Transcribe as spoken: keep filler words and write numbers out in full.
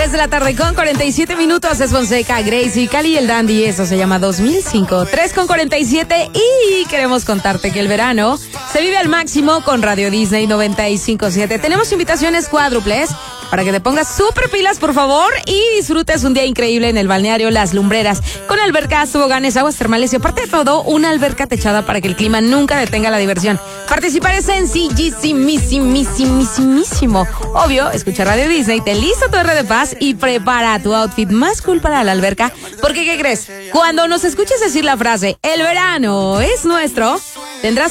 tres de la tarde con cuarenta y siete minutos. Es Fonseca, Gracie, Cali y el Dandy. Eso se llama dos mil cinco. tres con cuarenta y siete. Y queremos contarte que el verano se vive al máximo con Radio Disney noventa y cinco punto siete. Tenemos invitaciones cuádruples para que te pongas súper pilas, por favor, y disfrutes un día increíble en el balneario Las Lumbreras, con albercas, toboganes, aguas termales y, aparte de todo, una alberca techada para que el clima nunca detenga la diversión. Participar es sencillissimísimo. Obvio, escucha Radio Disney, te lista tu R de Paz y prepara tu outfit más cool para la alberca, porque, ¿qué crees? Cuando nos escuches decir la frase, el verano es nuestro, tendrás